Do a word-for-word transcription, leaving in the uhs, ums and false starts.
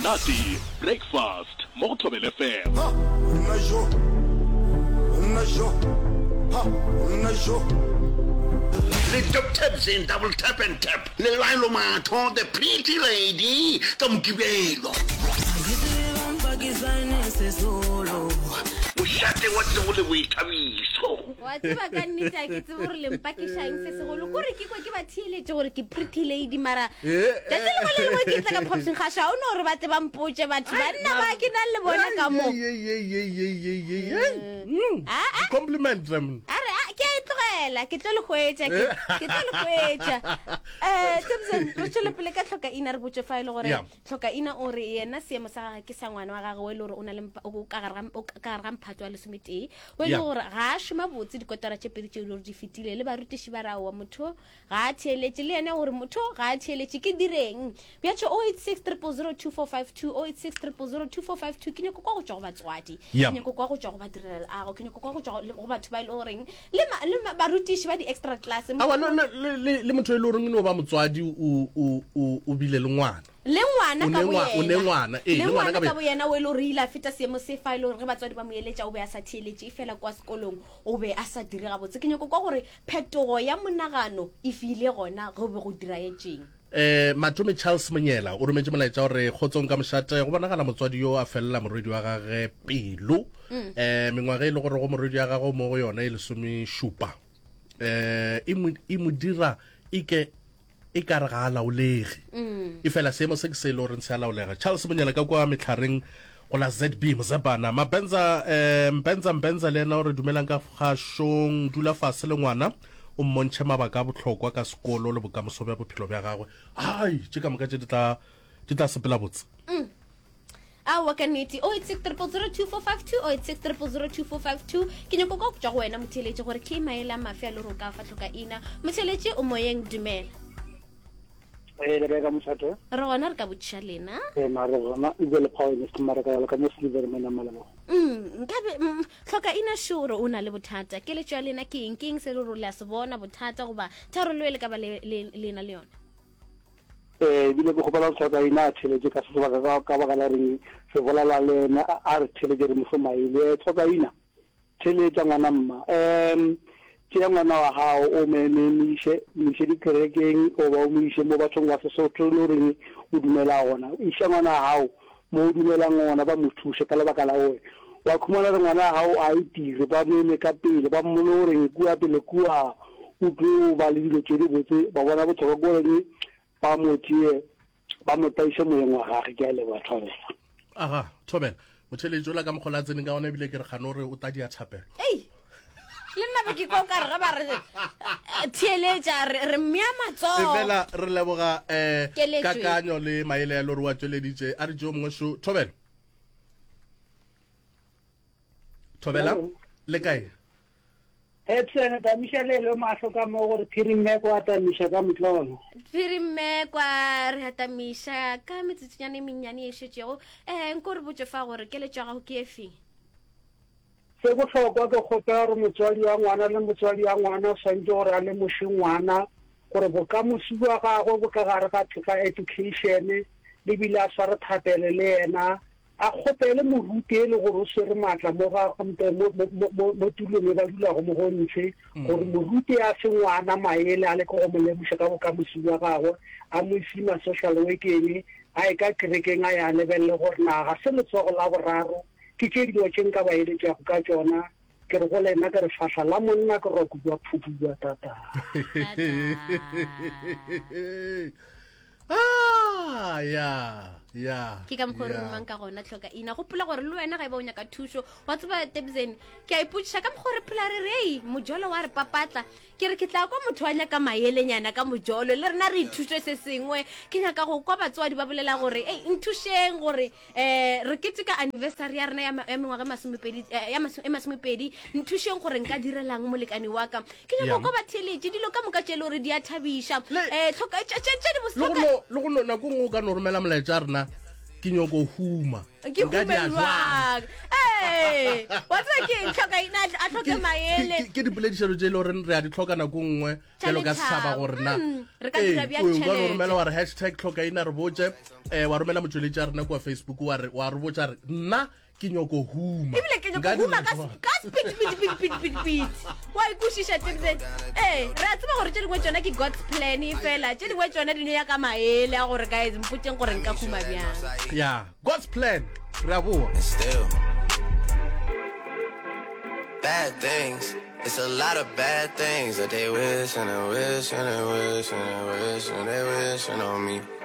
Monati Breakfast Motlhobel F M. Ha, una jo. Una jo. Ha, una jo. The doctors in double tap and tap. Le Lilo Maton, the pretty lady. Come give it. Ushate what the way so. Wa tseba ka nnete ke tsebo re le mpakishang se segolo gore ke kwa ke ba thieletse gore ke pretty lady mara ka tsela go le le ke tla ka popsing khasha o no re ba tseba mpotse batho ba nna ba ke na le bona ka mo ah compliment them are ke tlogela ke tlo le goetsa ke tlo le goetsa eh tsebeng re tshole pele ka tlhoka ina re botse fa ile gore tlhoka ina o re yena seemo sa ke sa ngwana wa gagwe o le gore o na le o ka ga ga mphatwa le somete o le gore ga a shima botse dikotara tše pedi tše le di fitile le barutiši ba rawa motho ga a theeletse le ene gore motho ga a theeletse ke direng bja tšo zero eight six zero zero two four five two zero eight six zero zero two four five two ke nyako kwa go tšwa go batswadi ke nyako kwa go tšwa go badirela ago ke nyako kwa go tšwa go batho ba ile goreng le le barutiši ba di extra class awa le le motho ile goreng no ba motswadi o o o bile le ngwana le ngwana ka boyena o ne ngwana eh le ngwana ka boyena o ile re ila feta seemo se fa ile re batswadi ba mo eletša o be a sa thieletse e fela kwa sekolong o be a sa dire ga botse ke nyako kwa gore phetogo ya monagano e file gona go be go dira etšeng eh Matome Charles Monyela o rometse molaetša gore khotsong ka mošate go bonagala motswadi yo a fella moredi wa gage pelo eh mengwaga ile gore go moredi wa gage mo go yona e le some shupa eh e mo dira ike e ka re ga laolege e fela seemo se ke se le gore se a laolega Charles Monyela ka kwa metlhareng go la Z B Mzabana mabenza eh mbenza mbenza le na re dumelang ka gashong dula fase le ngwana o mmontšhe mabaka a botlhokwa ka sekolo le bokamoso bja bophelo bja gagwe ai tše ka moka tše di tla sepela botse awa ka nnete zero eight six zero zero two four five two zero eight six zero zero two four five two ke nyako ka go tšwa go wena motheletše gore ke maele a mafe a le gore ka fa tlhoka ina motheletše o moyeng dumela eh le ka mošate re gona re ka botšiša lena eh mare gona e le power ne se mara ka ka mo silver mena malabo mm nkabe tlhoka ina sure o na le bothata ke le tšwa lena ke eng ke eng se le rola se bona bothata goba tharollo le ka ba lena le yona eh dile go gopala tlhoka ina tšhelete ka se ba ka ba la re se bolala le a re tšhelete re mo fo maile tlhoka ina tšhelete ngwana mma em ke ngwana wa hao o menemishe mishe di kerekeng o ba o mishe mo bathong wa Sesotho le reng o dumela gona e sha ngwana hao mo dumela ngwana ba mothushe ka lebaka la oe wa khumana re ngwana hao a itire ba me ka pele ba mo le reng kua pele kua o tlo ba le dilo tse di botse ba bona botlhokwa go le ba mo tie ba mo taishe mo ngwa ga ke le ba thobela aha thobela motheletso la ka moghola tsene ka ona bile ke re gano re o tadia thapelo ei le nna ke go ka re ba re theeletša re mmea matso e fela re leboga eh kakanyo le maele ya lore wa tšweleditše a re jo mongwe sho thobela thobela le kae etsene ta mishalelo mahlo ka mo gore phirimme kwa ta misha ka motlono phirimme kwa re hata misha ka metsetsinyane mennyane e šetšego eh nko re botse fa gore ke le tšwa go ke efe se go tlhokwa ke gopela gore motswadi wa ngwana le motswadi wa ngwana o santse gore a le mošengwana gore bokamosi bwa gagwe bo ka gare ga ka education le bile a sware thapele le yena a gopele moruti e le gore o swere maatla mo ga mo tulong e ba dulago mo go ntse gore moruti a se ngwana maele a le go mo lemoša ka bokamosi bwa gagwe a mo isima social workeng a e ka kerekeng a ya lebelele gore na ga se letsogo la boraro ke tše dilo tše nka ba eletša go ka tšona ke re go le nna ke re fahla la monna ke roko bua phupu bua tata ah ya ya ke ka mkhore mang ka gona tlhoka ina go pula gore le wena ga e ba o nyaka thuso wa tseba Tebzeni ke a iputsha ka mkhore pula re rei mojolo wa re papatla ke re ke tla kwa motho wa nyaka maelenyana ka mojolo le rena re thuso se sengwe ke nyaka go kwa batswadi ba bolela gore ei nthusheng gore eh re ketika anniversary ya rena ya mengwaga masomepedi ya masomepedi nthusheng gore nka direlang molekani wa ka ke nyaka go ba theletše dilo ka moka tšele gore di a thabisha eh tlhoka tša di bosloka le go nna go ngo ka no romela molaetša rena ke nyoko huma ke humelwa eh Eh, what's like in tlhoka ina a tlhoke maele. ke dipoledišano tse e le gore re a di tlhoka nako nngwe jalo ka setšhaba gore na re ka dira bjang ka tšhelete. romela wa re hashtag tlhokaina re botse um wa romela motsweletši a rena kwa Facebook wa re wa re botsa re nna ke nyoko huma Ebile ke nyoko huma ka ka speed speed speed speed speed speed. Wa ikušisha tse eh re a tseba gore tše dingwe tsona ke God's plan e fela tše dingwe tsona di ya ka maele a gore guys mpotseng gore nka huma bjang. yeah God's plan re a boa. Still bad things. It's a lot of bad things that they wish and they wish and they wish and they wish and they wish on me.